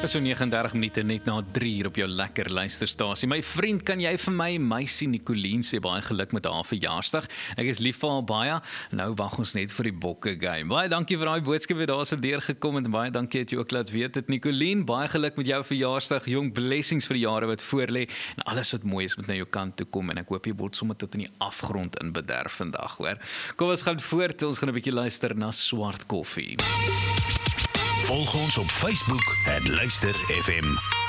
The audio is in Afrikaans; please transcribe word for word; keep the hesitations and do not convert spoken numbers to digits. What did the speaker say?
So nege en dertig minute net na drie hier op jou lekker luisterstasie. My vriend, kan jy vir my meisie Nicoline sê baie geluk met haar verjaarsdag? Ek is lief vir haar baie. Nou wag ons net vir die bokke game. Baie dankie vir daai boodskap wat daar so deurgekom het. Baie dankie dat jy ook laat weet het. Nicoline, baie geluk met jou verjaarsdag. Jong, blessings vir die jare wat voorlê en alles wat mooi is moet na jou kant toe kom en ek hoop jy word sommer tot in die afgrond in bederf vandag, hoor. Kom ons gaan voort. Ons gaan 'n bietjie luister na Swart Koffie. Volg ons op Facebook en Luister F M.